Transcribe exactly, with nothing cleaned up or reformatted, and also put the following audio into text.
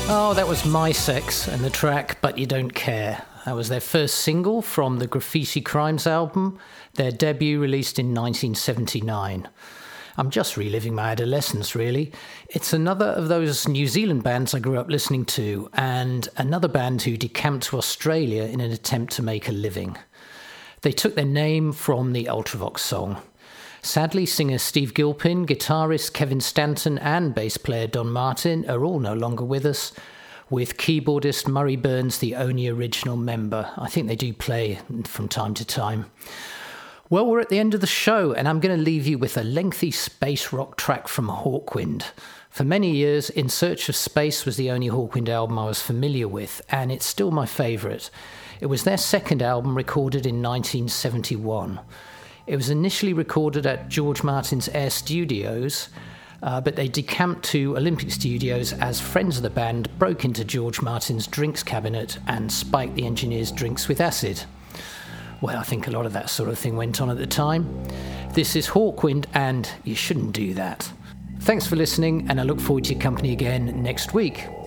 Oh, that was My Sex and the track But You Don't Care. That was their first single from the Graffiti Crimes album, their debut released in nineteen seventy-nine. I'm just reliving my adolescence, really. It's another of those New Zealand bands I grew up listening to, and another band who decamped to Australia in an attempt to make a living. They took their name from the Ultravox song. Sadly, singer Steve Gilpin, guitarist Kevin Stanton and bass player Don Martin are all no longer with us, with keyboardist Murray Burns the only original member. I think they do play from time to time. Well, we're at the end of the show, and I'm going to leave you with a lengthy space rock track from Hawkwind. For many years, In Search of Space was the only Hawkwind album I was familiar with, and it's still my favourite. It was their second album, recorded in nineteen seventy-one. It was initially recorded at George Martin's Air Studios, uh, but they decamped to Olympic Studios as friends of the band broke into George Martin's drinks cabinet and spiked the engineers' drinks with acid. Well, I think a lot of that sort of thing went on at the time. This is Hawkwind, and you shouldn't do that. Thanks for listening, and I look forward to your company again next week.